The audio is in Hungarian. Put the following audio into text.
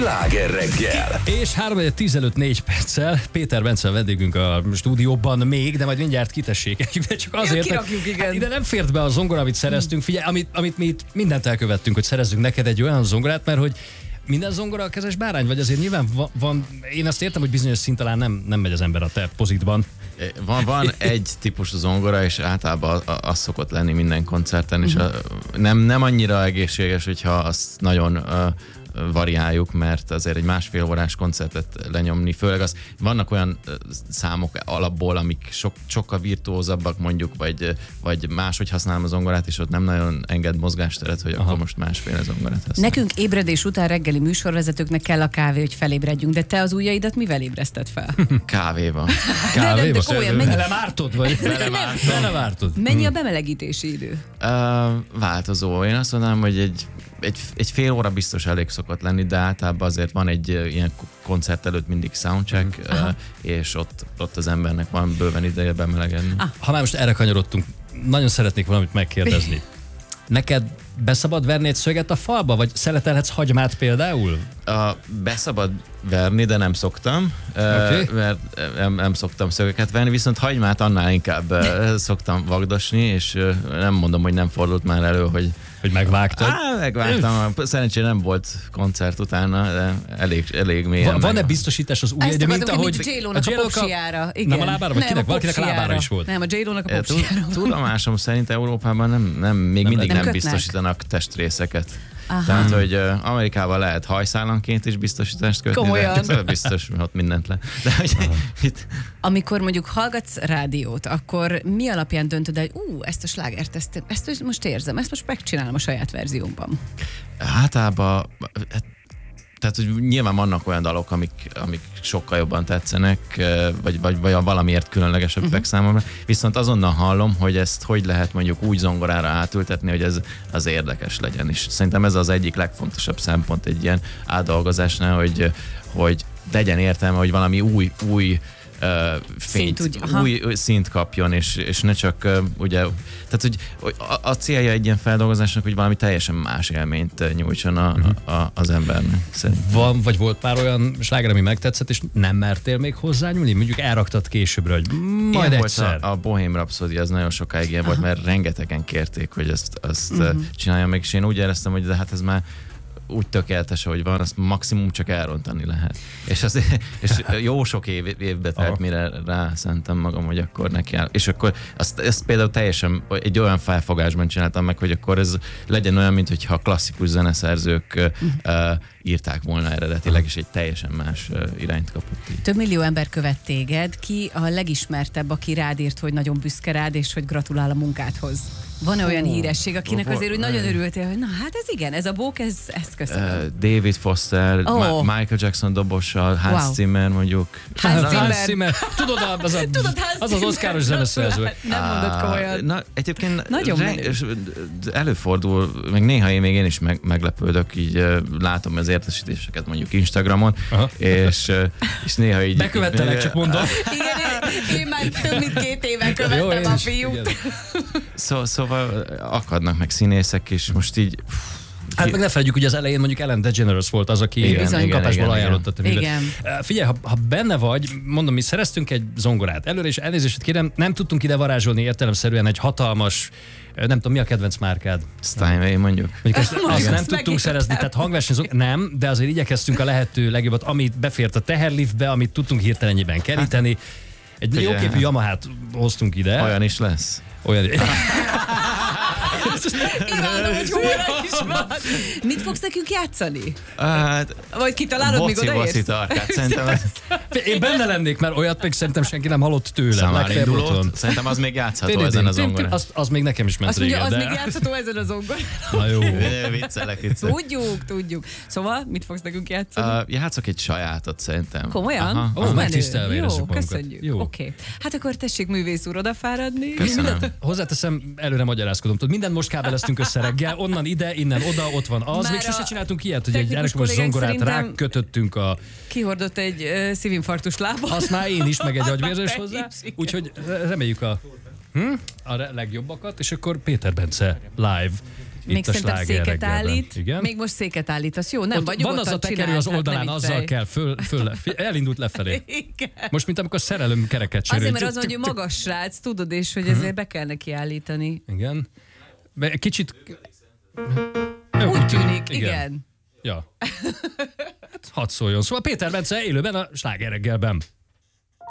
Sláger reggel. És 3:10 előtt 4 perccel Péter Bence a vendégünk a stúdióban még, de majd mindjárt kitessékeljük, de csak azért, kirakjuk, igen. Hát ide nem fért be a zongora, amit szereztünk. Figyelj, amit mi itt mindent elkövettünk, hogy szerezzünk neked egy olyan zongorát, mert hogy minden zongora a kezes bárány, vagy azért nyilván van, én azt értem, hogy bizonyos szint talán nem megy az ember a te pozitban. Van egy típusú zongora, és általában az szokott lenni minden koncerten, és nem annyira egészséges, hogyha azt nagyon variáljuk, mert azért egy másfél órás koncertet lenyomni, főleg az, vannak olyan számok alapból, amik sokkal virtuózabbak mondjuk, vagy máshogy használom a zongorát, és ott nem nagyon enged mozgásteret, hogy akkor most másféle zongorát használom. Nekünk ébredés után reggeli műsorvezetőknek kell a kávé, hogy felébredjünk, de te az ujjaidat mivel ébreszted fel? Kávéval. De komolyan, Belemártod, vagy? Belemártod. Mennyi a bemelegítési idő? Változó. Én azt mondanám, hogy egy fél óra biztos elég szokott lenni, de általában azért van egy ilyen koncert előtt mindig soundcheck, és ott az embernek van bőven ideje bemelegedni. Ha már most erre kanyarodtunk, nagyon szeretnék valamit megkérdezni. Neked beszabad verni egy szöget a falba, vagy szeletelhetsz hagymát például? Beszabad verni, de nem szoktam, mert nem szoktam szögeket verni, viszont hagymát annál inkább szoktam vagdosni, és nem mondom, hogy nem fordult már elő, hogy megvágtad? Megvágtam. Szerencsére nem volt koncert utána, de elég mélyen. Van-e biztosítás az ujjaid, mint ahogy a J-Lo-nak a popsiára? Igen. Nem a lábára? Vagy valakinek a lábára is volt? Nem, a J-Lo-nak a popsiára. Tudomásom szerint Európában még mindig nem biztosítanak testrészeket. Aha. Tehát, hogy Amerikában lehet hajszálanként is biztosítást kötni. Komolyan. De biztos, hogy ott mindent le. De hogy itt... Amikor mondjuk hallgatsz rádiót, akkor mi alapján döntöd el, hogy ezt a slágert, ezt most érzem, ezt most megcsinálom a saját verziómban? Általában... Tehát, hogy nyilván vannak olyan dalok, amik sokkal jobban tetszenek, vagy valamiért különlegesebbek számomra, viszont azonnal hallom, hogy ezt hogy lehet mondjuk úgy zongorára átültetni, hogy ez az érdekes legyen. És szerintem ez az egyik legfontosabb szempont egy ilyen átdolgozásnál, hogy legyen értelme, hogy valami új új szint kapjon, és ne csak ugye, tehát hogy a célja egy ilyen feldolgozásnak, hogy valami teljesen más élményt nyújtson az embernek. Van, vagy volt pár olyan sláger, ami megtetszett, és nem mertél még hozzányúlni? Mondjuk elraktad későbbre, hogy majd egyszer. Volt a Bohém Rhapsody, az nagyon sokáig ilyen volt, mert rengetegen kérték, hogy ezt csináljam meg, és én úgy éreztem, hogy de hát ez már úgy tökéletes, hogy van, azt maximum csak elrontani lehet. És jó sok évbe telt, mire rászentem magam, hogy akkor neki áll. És akkor ezt például teljesen egy olyan felfogásban csináltam meg, hogy akkor ez legyen olyan, mint hogyha klasszikus zeneszerzők írták volna eredetileg, és egy teljesen más irányt kapott. Így. Több millió ember követ téged. Ki a legismertebb, aki rád írt, hogy nagyon büszke rád, és hogy gratulál a munkádhoz? Van-e olyan híresség, akinek azért, hogy nagyon örültél, hogy na hát ez igen, ez a bók, ezt köszönöm. David Foster, Michael Jackson dobossal, Hans Zimmer mondjuk. Hans Zimmer. Tudod, az oszkáros zeneszerző. Nem mondod komolyan. Na, egyébként előfordul, meg néha én is meglepődök, így látom az értesítéseket mondjuk Instagramon, és néha így... Bekövettelek, csak mondom. Igen, én már több mint 2 éve követtem a fiút. Szóval akadnak meg színészek, és most így... Hát meg ne felejtjük, hogy az elején mondjuk Ellen DeGeneres volt az, aki kapásból ajánlotta. Figyelj, ha benne vagy, mondom, mi szereztünk egy zongorát. Előre is elnézést kérem, nem tudtunk ide varázsolni értelemszerűen egy hatalmas, nem tudom, mi a kedvenc márkád? Steinway mondjuk. Azt nem tudtunk szerezni, tehát hangversenyzők, nem, de azért igyekeztünk a lehető legjobbat, amit befért a teherliftbe, amit tudtunk hirtelenjében keríteni. Egy jóképű Yamahát hoztunk ide. Olyan is lesz. Imádom, hogy humor is van. Mit fogsz nekünk játszani? Vagy kitalálod, még odaérsz? Szerintem én benne lennék, mert olyat még szerintem senki nem hallott tőlem. Szerintem az még játszható ezen a zongorán. Az még nekem is ment régen. Az még játszható ezen a zongorán. Na jó. Viccelek. Tudjuk. Szóval, mit fogsz nekünk játszani? Játszok egy sajátot szerintem. Komolyan? Megtisztelve érezzük magunkat. Köszönjük. Oké. Hát akkor tessék, művész úr, odafáradni. Köszönöm. Hozzáteszem, előre magyarázkodom. Tudod, minden most kábeleztünk össze reggel, onnan ide, innen oda, ott van az. Még sose csináltunk ilyet, hogy egy elektromos zongorát rákötöttünk a... Kihordott egy szívinfarktus lába. Azt már én is, meg egy agyvérzés hozzá. Úgyhogy reméljük a legjobbakat, és akkor Péter Bence live Még szerintem széket állít. Igen? Még most széket állítasz. Jó, nem ott vagy van az a tekerő az oldalán, azzal kell elindult lefelé. Igen. Most, mint amikor szerelem kereket cserél. Azért, mert az, hogy magas srác, tudod, és hogy ezért be kell neki állítani. Igen. Kicsit... Úgy tűnik, igen. Ja. Hát hadd szóljon. Szóval Péter Bence élőben a Sláger reggelben.